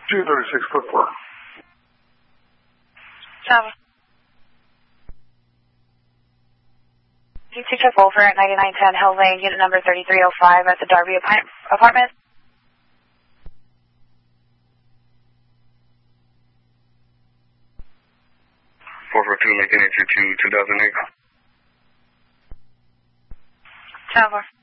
236 /4. Java. You check over at 9910 Hill Lane, unit number 3305 at the Darby apartment. 442, making entry to 2008. Java.